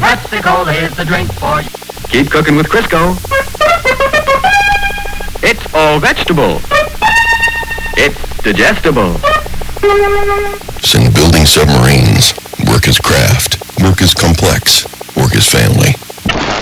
Pepsi-Cola is the drink for you. Keep cooking with Crisco. It's all vegetable. It's digestible. In building submarines, work is craft, work is complex, work is family.